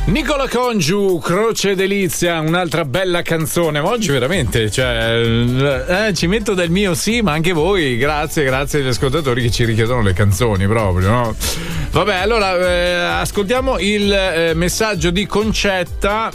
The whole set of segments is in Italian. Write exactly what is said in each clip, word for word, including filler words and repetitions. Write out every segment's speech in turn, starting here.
Nicola Congiu, Croce Delizia, un'altra bella canzone. Ma oggi veramente, cioè, eh, ci metto del mio, sì, ma anche voi. Grazie, grazie agli ascoltatori che ci richiedono le canzoni proprio, no? Vabbè, allora eh, ascoltiamo il eh, messaggio di Concetta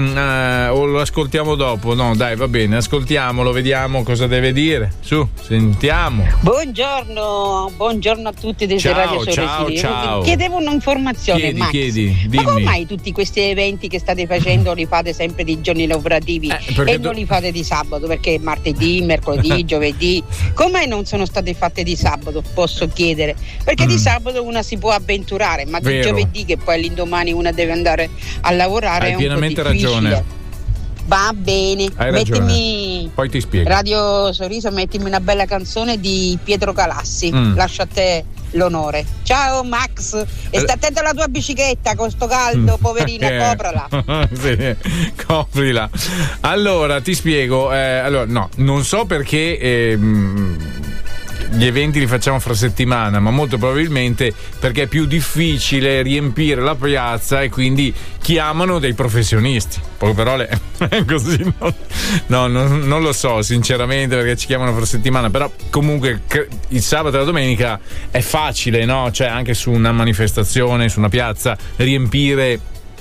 eh, o lo ascoltiamo dopo? No, dai, va bene, ascoltiamolo, vediamo cosa deve dire. Su, sentiamo. Buongiorno, buongiorno a tutti dei ciao, Radio ciao, Sorresini. ciao. Chiedevo un'informazione, chiedi, Max. Chiedi, dimmi. Ma come mai tutti questi eventi che state facendo li fate sempre di giorni lavorativi eh, e do... non li fate di sabato? Perché martedì, mercoledì, giovedì, come non sono state fatte di sabato? Posso chiedere? Perché mm. di sabato una si può avventurare, ma Vero. di giovedì, che poi l'indomani una deve andare a lavorare, hai è un pienamente po' difficile. ragione. Va bene, hai mettimi poi ti spiego. Radio Sorriso, mettimi una bella canzone di Pietro Calassi. Mm. Lascio a te l'onore. Ciao Max, e sta attento alla tua bicicletta con sto caldo, poverina, eh, coprala. Sì, coprila. Allora ti spiego, eh, allora no, non so perché ehm, gli eventi li facciamo fra settimana, ma molto probabilmente perché è più difficile riempire la piazza e quindi chiamano dei professionisti. Poche parole, così no, no non, non lo so sinceramente perché ci chiamano fra settimana, però comunque il sabato e la domenica è facile, no? Cioè anche su una manifestazione, su una piazza, riempire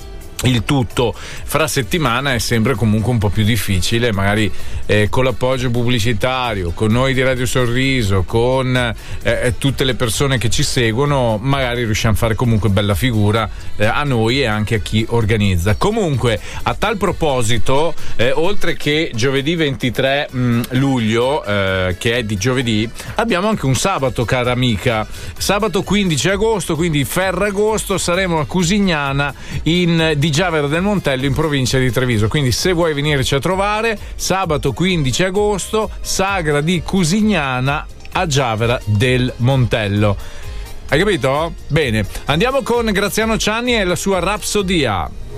il tutto. Fra settimana è sempre comunque un po' più difficile, magari eh, con l'appoggio pubblicitario, con noi di Radio Sorriso, con eh, tutte le persone che ci seguono, magari riusciamo a fare comunque bella figura eh, a noi e anche a chi organizza. Comunque, a tal proposito, eh, oltre che giovedì ventitré mh, luglio, eh, che è di giovedì, abbiamo anche un sabato, cara amica. Sabato quindici agosto, quindi Ferragosto, saremo a Cusignana in di Giavera del Montello in provincia di Treviso, quindi se vuoi venirci a trovare, sabato quindici agosto, sagra di Cusignana a Giavera del Montello. Hai capito? Bene, andiamo con Graziano Cianni e la sua Rapsodia.